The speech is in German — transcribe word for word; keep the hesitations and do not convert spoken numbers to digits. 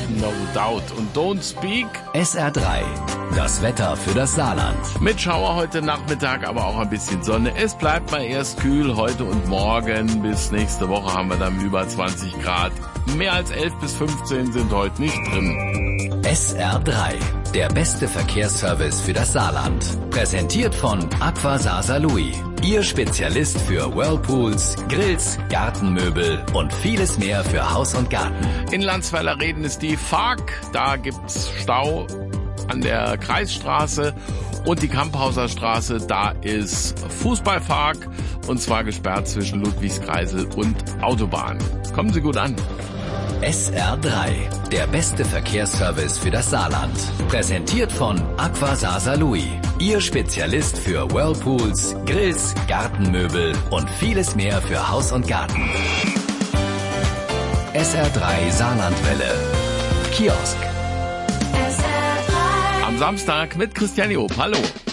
no doubt. Und Don't Speak. S R drei, das Wetter für das Saarland. Mit Schauer heute Nachmittag, aber auch ein bisschen Sonne. Es bleibt mal erst kühl heute und morgen. Bis nächste Woche haben wir dann über zwanzig Grad. Mehr als elf bis fünfzehn sind heute nicht drin. S R drei, der beste Verkehrsservice für das Saarland. Präsentiert von Aqua Sasa Louis. Ihr Spezialist für Whirlpools, Grills, Gartenmöbel und vieles mehr für Haus und Garten. In Landsweiler Reden ist die F A K. Da gibt's Stau an der Kreisstraße. Und die Kamphauser Straße, da ist Fußballpark. Und zwar gesperrt zwischen Ludwigskreisel und Autobahn. Kommen Sie gut an. S R drei, der beste Verkehrsservice für das Saarland. Präsentiert von Aqua Sasa Louis. Ihr Spezialist für Whirlpools, Grills, Gartenmöbel und vieles mehr für Haus und Garten. S R drei Saarlandwelle. Kiosk. Am Samstag mit Christian Job. Hallo.